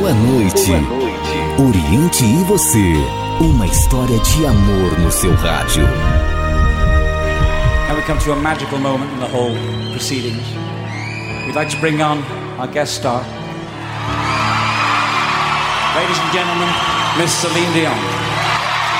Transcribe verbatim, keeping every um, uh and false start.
Boa noite. Boa noite. Oriente e você. Uma história de amor no seu rádio. Now we come to a magical moment in the whole proceedings. We'd like to bring on our guest star. Ladies and gentlemen, Miss Celine Dion.